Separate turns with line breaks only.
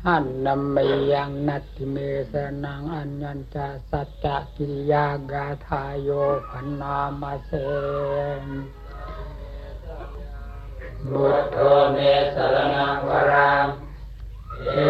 หันนำไม่ยังนัตติเมสนังอัญญัญจาสัจจกิริยากาทายโยพันนามาเสบุตโธเมสร